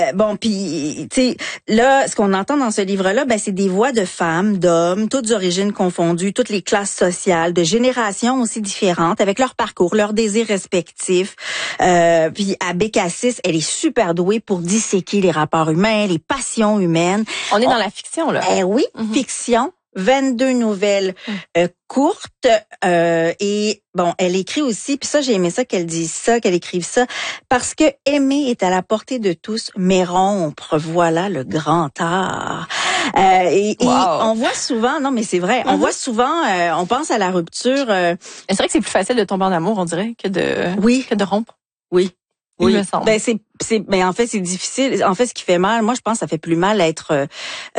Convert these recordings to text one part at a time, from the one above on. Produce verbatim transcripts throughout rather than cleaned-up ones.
Euh, bon, puis, tu sais, là, ce qu'on entend dans ce livre-là, ben, c'est des voix de femmes, d'hommes, toutes origines confondues, toutes les classes sociales, de générations aussi différentes, avec leur parcours, leurs désirs respectifs. Euh, puis, à Bécassis, elle est super douée pour disséquer les rapports humains, les passions humaines. On est On, dans la fiction, là. Eh oui, mm-hmm. Fiction. vingt-deux nouvelles euh, courtes euh, et bon, elle écrit aussi, puis ça j'ai aimé ça qu'elle dise ça, qu'elle écrive ça, parce que aimer est à la portée de tous, mais rompre, voilà le grand art. Euh, et, wow. et on voit souvent, non mais c'est vrai, mm-hmm. on voit souvent, euh, on pense à la rupture. Euh, c'est vrai que c'est plus facile de tomber en amour, on dirait, que de oui. que de rompre. Oui. Oui. Il me semble. Ben c'est c'est ben en fait c'est difficile. En fait ce qui fait mal, moi je pense que ça fait plus mal être euh,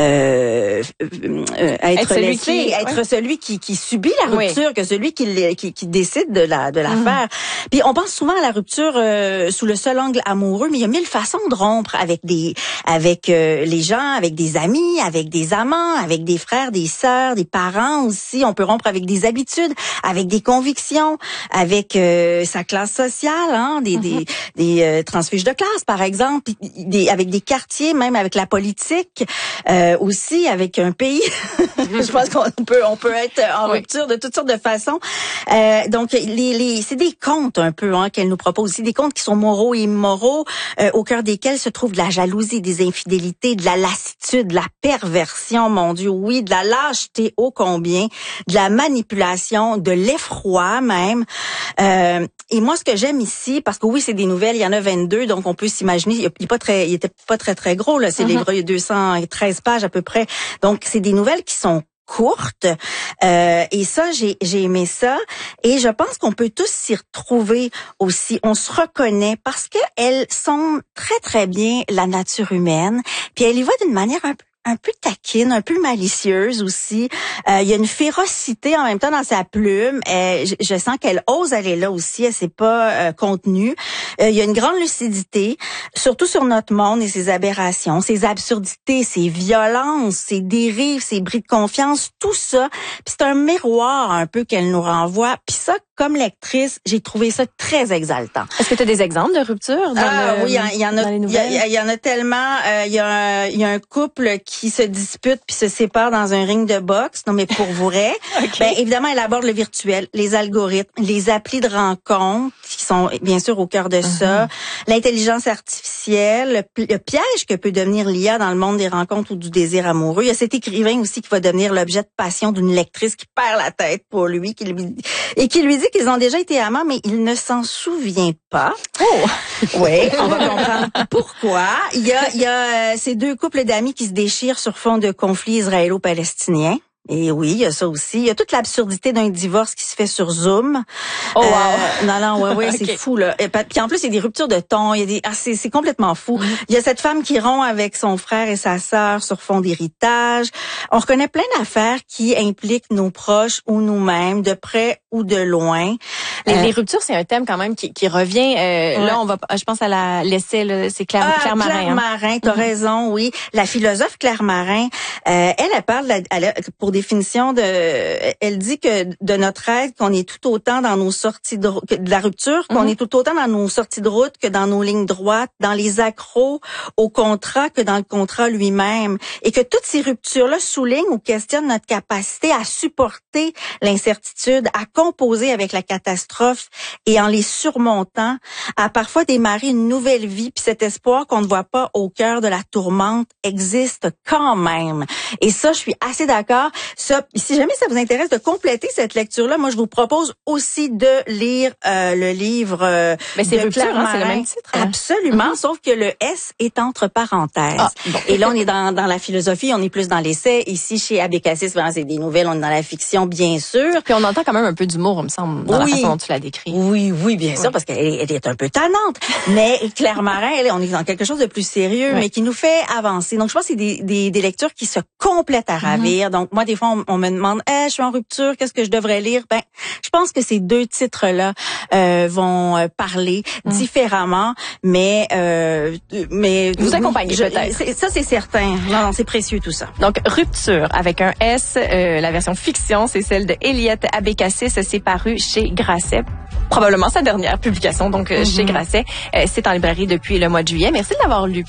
euh, être, être celui laissé, qui être ouais. celui qui qui subit la rupture oui. que celui qui, qui qui décide de la de la mmh. faire. Puis on pense souvent à la rupture euh, sous le seul angle amoureux, mais il y a mille façons de rompre avec des avec euh, les gens, avec des amis, avec des amants, avec des frères, des sœurs, des parents aussi. On peut rompre avec des habitudes, avec des convictions, avec euh, sa classe sociale, hein, des mmh. des, des euh, transfuges de classe par exemple, des, avec des quartiers, même avec la politique, euh, aussi avec un pays. Je pense qu'on peut on peut être en oui. rupture de toutes sortes de façons. Euh, donc les, les c'est des contes un peu hein, qu'elle nous propose aussi, des contes qui sont moraux et immoraux, euh, au cœur desquels se trouve de la jalousie, des infidélités, de la lassitude, de la perversion, mon Dieu, oui, de la lâcheté ô combien, de la manipulation, de l'effroi même. Euh, et moi ce que j'aime ici, parce que oui c'est des nouvelles, il y en a vingt-deux, donc on peut s'imaginer, il est pas très, il était pas très très gros là, c'est mm-hmm. livre, il y a deux cent treize pages à peu près. Donc c'est des nouvelles qui sont courtes euh, et ça j'ai j'ai aimé ça et je pense qu'on peut tous s'y retrouver aussi. On se reconnaît parce que elles sont très très bien la nature humaine, puis elle y va d'une manière un peu un peu taquine, un peu malicieuse aussi. Euh, il y a une férocité en même temps dans sa plume. Euh, je, je sens qu'elle ose aller là aussi. Elle s'est pas euh, contenue. Euh, il y a une grande lucidité, surtout sur notre monde et ses aberrations, ses absurdités, ses violences, ses dérives, ses bris de confiance, tout ça. Puis c'est un miroir un peu qu'elle nous renvoie. Puis ça, comme lectrice, j'ai trouvé ça très exaltant. Est-ce que tu as des exemples de rupture dans ah, le, oui, il y en a, il y, y en a tellement. Euh, il y a un, il y a un couple qui se dispute puis se sépare dans un ring de boxe. Non, mais pour vrai, okay. ben évidemment, elle aborde le virtuel, les algorithmes, les applis de rencontres qui sont bien sûr au cœur de uh-huh. ça, l'intelligence artificielle, le, le piège que peut devenir l'I A dans le monde des rencontres ou du désir amoureux. Il y a cet écrivain aussi qui va devenir l'objet de passion d'une lectrice qui perd la tête pour lui, qui lui et qui lui dit qu'ils ont déjà été amants, mais il ne s'en souvient pas. Oh, oui, on va comprendre pourquoi. Il y a, il y a euh, ces deux couples d'amis qui se déchirent sur fond de conflits israélo-palestiniens. Et oui, il y a ça aussi. Il y a toute l'absurdité d'un divorce qui se fait sur Zoom. Oh wow. Euh, non, non, ouais, ouais, okay. c'est fou là. Et puis en plus, il y a des ruptures de ton. Il y a des, ah, c'est, c'est complètement fou. Mm-hmm. Il y a cette femme qui rompt avec son frère et sa sœur sur fond d'héritage. On reconnaît plein d'affaires qui impliquent nos proches ou nous-mêmes, de près ou de loin. Les, euh, les ruptures, c'est un thème quand même qui, qui revient. Euh, ouais. Là, on va, je pense à la l'essai, là, c'est Claire, ah, Claire Marin. Claire Marin, t'as mm-hmm. raison, oui. La philosophe Claire Marin, euh, elle, elle parle, elle, pour définition de, elle dit que de notre aide, qu'on est tout autant dans nos sorties de, de la rupture, qu'on mm-hmm. est tout autant dans nos sorties de route que dans nos lignes droites, dans les accros au contrat que dans le contrat lui-même, et que toutes ces ruptures-là soulignent ou questionnent notre capacité à supporter l'incertitude, à composer avec la catastrophe et en les surmontant, à parfois démarrer une nouvelle vie. Puis cet espoir qu'on ne voit pas au cœur de la tourmente existe quand même. Et ça, je suis assez d'accord. Ça, si jamais ça vous intéresse de compléter cette lecture-là, moi, je vous propose aussi de lire euh, le livre euh, Mais c'est de rupture, Claire hein, Marin. C'est le même titre. Hein? Absolument, mm-hmm. sauf que le S est entre parenthèses. Ah, bon. Et là, on est dans, dans la philosophie, on est plus dans l'essai. Ici, chez Abécassis, ben, c'est des nouvelles, on est dans la fiction, bien sûr. Puis on entend quand même un peu d'humour, il me semble, dans oui. la façon dont tu l'as décrit. Oui, oui, bien oui. sûr, parce qu'elle elle est un peu tannante. Mais Claire Marin, elle, on est dans quelque chose de plus sérieux, oui. mais qui nous fait avancer. Donc, je pense que c'est des, des, des lectures qui se complètent à ravir. Mm-hmm. Donc, moi, des fois, on, on me demande, hey, je suis en rupture, qu'est-ce que je devrais lire? Ben, je pense que ces deux titres-là euh, vont euh, parler mm. différemment, mais euh, mais vous accompagnez peut-être. C'est, ça, c'est certain. Non, non, c'est précieux tout ça. Donc, Rupture avec un S, euh, la version fiction, c'est celle de Eliette Abécassis, c'est paru chez Grasset. Probablement sa dernière publication, donc mm-hmm. chez Grasset. Euh, c'est en librairie depuis le mois de juillet. Merci de l'avoir lu.